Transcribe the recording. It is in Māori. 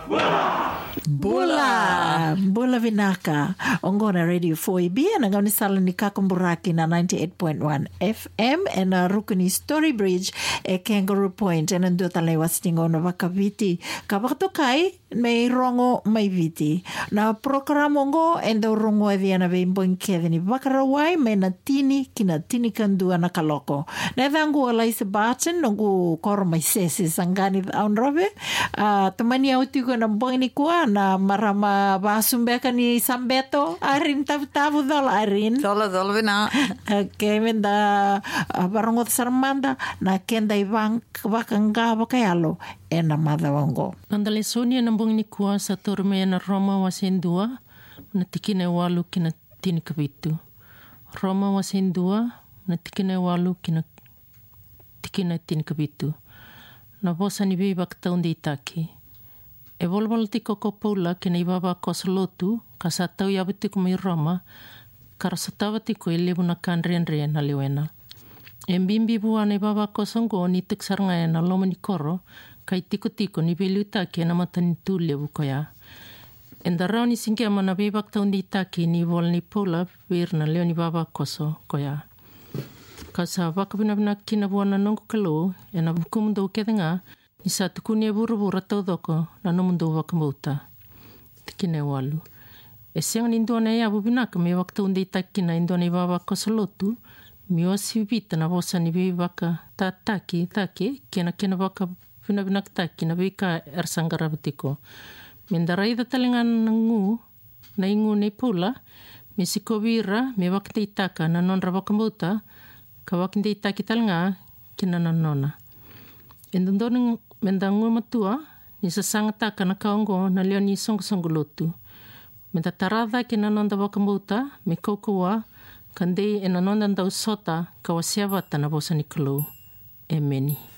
Bula vinaka. Ongona Radio 4EB and I'm sala ni Kakumburaki na 98.1 FM and Rukuni Story Bridge e Kangaroo Point and ndotale wastingo na wakaviti. Kabakatokai may rongo may viti. Na programo ngo endo rongo ediana veimbo inkevini wakarawai me na tini kina tini kandua na kaloko. Na dhangu alaisa bachen nongu koro may sesi sangani aunrobe. Tamani autigo na mbongini kuwa na marama basumbeka ni sambeto arin tabu dola arin dola vina menda barongo sarmanda na kenda ibang bakanga bakayalo ena madawango andale sonia na mbongini kuwa sa torme na Roma wasendua na tikine walu kina tini kabitu Roma wasendua na tikine walu kina tikine tini kabitu na bosa ni bibi baktaunde itaki e volvol tiko ko paula kina ibaba koslotu kasatau yabutiku mai Roma karasatawa tiko elebu na kanrian na liwena e mbimbi buana ibaba kosongo ni tiksarnga na lomani koro kai tiko ni beluta ke na matani tu lebu koya endarao ni singe mana bebak tau ni taki ni vol ni paula virna leoni baba koso koya kasa vakabina kina buana nongo kalo e na bukumundo kedenga ni sa tukuni buru tau doko na no mundo wakamuta tikine walu e senga indona ya bubinaka me waktu undi takina indona baba kosolotu mi osibita na bosa ni bibaka taki kena baka bina taki na bika ersangara butiko mendarai da talengan ngu na ingu ne pula me sikobira me wakti taka na non rabakamuta ka wakti taki talenga kina nona endondon mendangu matua ni sasangata kana kaongo na leo ni songo lotu menta tarada kina nonda wakamuta me kokoa kandei ena nonda ndau sota kawasiava tana bosa ni kalo emeni